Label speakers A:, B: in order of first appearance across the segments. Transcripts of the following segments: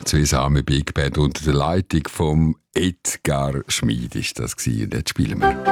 A: Zweisamen Big Band unter der Leitung vom Edgar Schmid ist das gewesen. Und jetzt spielen wir.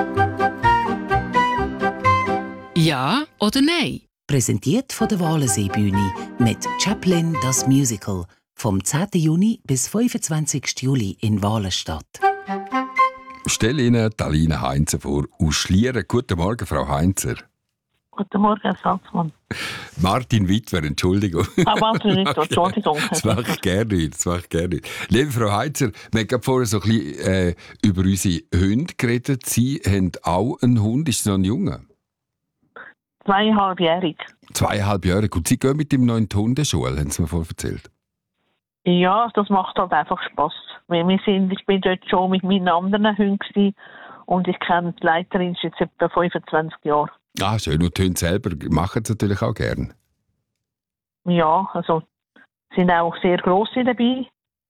B: Ja oder nein?
C: Präsentiert von der Walensee-Bühne mit Chaplin das Musical vom 10. Juni bis 25. Juli in Walenstadt.
A: Stell Ihnen Alina Heinzer vor, aus Schlieren. Guten Morgen, Frau Heinzer.
D: Guten Morgen, Herr Salzmann.
A: Martin Witwer, Entschuldigung.
D: Entschuldigung.
A: Das mache ich gerne nicht. Liebe Frau Heinzer, wir haben vorher so ein bisschen über unsere Hunde geredet. Sie haben auch einen Hund. Ist es noch ein Junge?
D: 2,5-jährig.
A: 2,5-jährig. Und Sie gehen mit ihm noch in die Hundeschule, haben Sie mir vorher erzählt.
D: Ja, das macht halt einfach Spass. Ich bin dort schon mit meinen anderen Hunden und ich kenne die Leiterin jetzt etwa 25 Jahre.
A: Ah, schön. Und die Hunde selber machen es natürlich auch gern.
D: Ja, also sind auch sehr grosse dabei.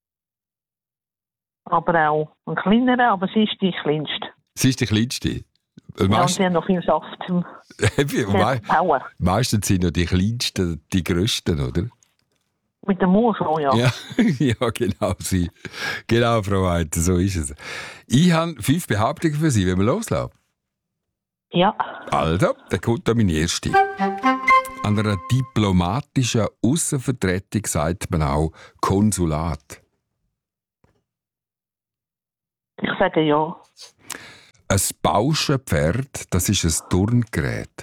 D: Aber auch ein kleinerer, aber sie ist die kleinste.
A: Sie ist die kleinste?
D: Ja, und sie haben noch viel Saft.
A: Power. Meistens sind ja die kleinsten die grössten, oder?
D: Mit dem Mauer schon, ja.
A: Ja, genau sie. Genau, Frau Heiter, so ist es. Ich habe 5 Behauptungen für Sie, wenn wir loslassen.
D: Ja.
A: Also, dann kommt da meine erste. An einer diplomatischen Aussenvertretung sagt man auch Konsulat.
D: Ich sage ja.
A: Ein Pauschenpferd, das ist ein Turngerät.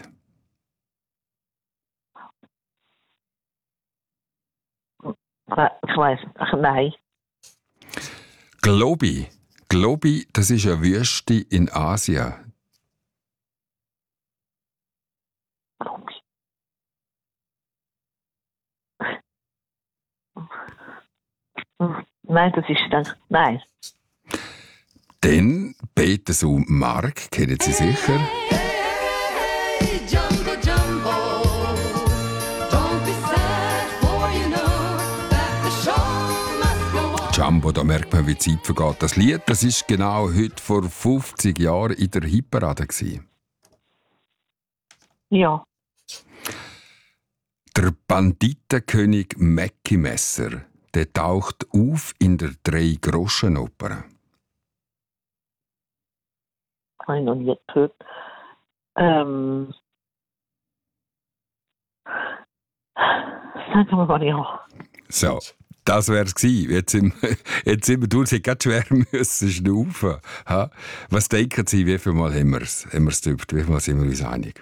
D: Ich weiss, nein.
A: Globi, das ist eine Wüste in Asien.
D: Nein, das ist dann. Nein.
A: Dann Peter und Mark, kennen Sie sicher?
E: Hey, Jumbo, Jumbo, don't be sad, for you know that the show must go on.
A: Jumbo, da merkt man, wie die Zeit vergeht. Das Lied, das ist genau heute vor 50 Jahren in der Hitparade gewesen.
D: Ja.
A: Der Banditenkönig Mackie Messer, der taucht auf in der Drei-Groschen-Oper.
D: Habe ich noch nie gehört. Sagen wir mal ja.
A: So, das wär's gewesen. Jetzt sind wir durch. Sie hätten schwer müssen schnaufen. Ha? Was denken Sie, wie viel Mal haben wir es geübt? Wie viel Mal sind wir uns einig?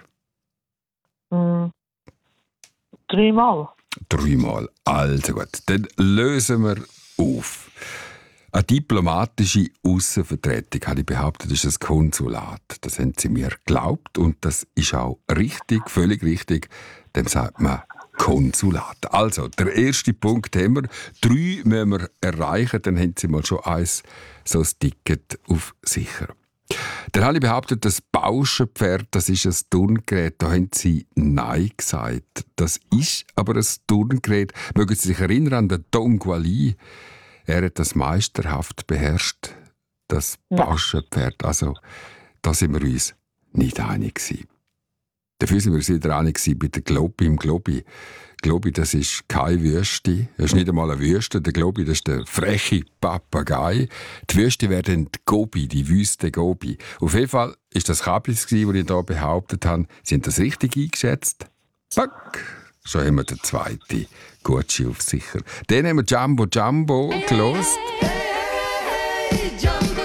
D: 3 Mal.
A: 3 Mal. Also gut. Dann lösen wir auf. Eine diplomatische Aussenvertretung, habe ich behauptet, ist ein Konsulat. Das haben Sie mir geglaubt und das ist auch richtig, völlig richtig. Dem sagt man Konsulat. Also, der erste Punkt haben wir. 3 müssen wir erreichen, dann haben Sie mal schon so ein Ticket auf sicher. Dann habe ich behauptet, das Pauschenpferd, das ist ein Turngerät. Da haben Sie Nein gesagt. Das ist aber ein Turngerät. Mögen Sie sich erinnern an den Tonguali? Er hat das meisterhaft beherrscht, das Pauschenpferd. Also, da sind wir uns nicht einig gewesen. Dafür sind wir uns wieder einig gewesen bei der Globi im Globi. Globi, das ist keine Wüste. Das ist nicht einmal eine Wüste. Der Globi, das ist der freche Papagei. Die Wüste wäre dann die Gobi, die Wüste Gobi. Auf jeden Fall ist das Kabis, das ich hier behauptet habe. Sie haben das richtig eingeschätzt? Pack! Schon haben wir den zweiten Gucci auf sicher. Dann haben wir Jumbo Jumbo gelost.
E: Hey, Jumbo,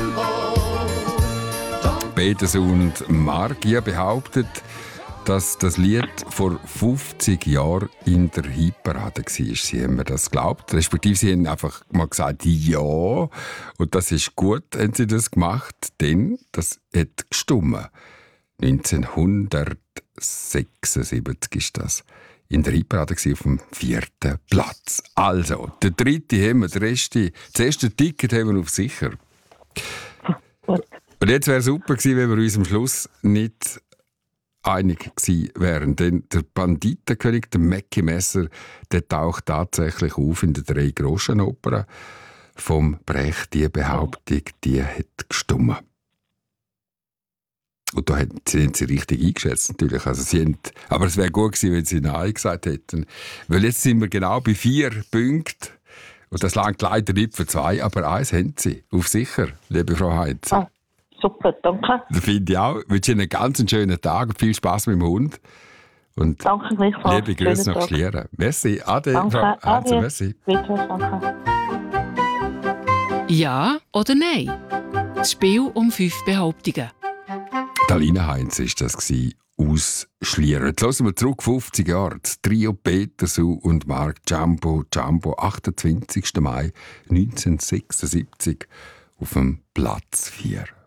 E: Jumbo.
A: Peters und Mark haben behauptet, dass das Lied vor 50 Jahren in der Hitparade war. Sie haben mir das geglaubt. Respektive sie haben einfach mal gesagt, ja. Und das ist gut, haben sie das gemacht, denn das hat gestummen. 1976 ist das. In der Hitparade auf dem 4. Platz. Also, der 3. haben wir, das erste Ticket haben wir auf sicher. Und jetzt wäre es super gewesen, wenn wir uns am Schluss nicht einig gewesen wären. Denn der Banditenkönig, der Mackie Messer, der taucht tatsächlich auf in der Drei-Groschen-Oper vom Brecht. Die Behauptung, die hat gestummen. Und da haben sie richtig eingeschätzt, natürlich. Also aber es wäre gut gewesen, wenn sie Nein gesagt hätten. Weil jetzt sind wir genau bei 4 Punkten. Und das langt leider nicht für 2, aber eins haben Sie. Auf sicher, liebe Frau Heinz.
D: Ah, super, danke.
A: Das finde ich auch. Ich wünsche Ihnen einen ganz schönen Tag und viel Spass mit dem Hund. Und
D: Danke gleichfalls.
A: liebe Grüße
D: Schönen
A: nach
D: Tag.
A: Schlieren. Merci. Ade,
D: Danke.
A: Frau Heinz.
D: Ade.
A: Merci.
D: Bitte, danke.
B: Ja oder nein? Das Spiel um 5 Behauptungen.
A: Talina Heinz war das aus Schlieren. Jetzt hören wir zurück 50 Jahre. Das Trio Peter Su und Mark Jumbo, 28. Mai 1976 auf dem Platz 4.